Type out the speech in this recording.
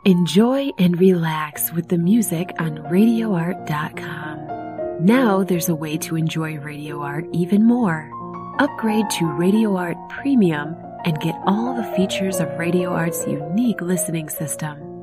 Enjoy and relax with the music on RadioArt.com. Now there's a way to enjoy Radio Art even more. Upgrade to Radio Art Premium and get all the features of Radio Art's unique listening system.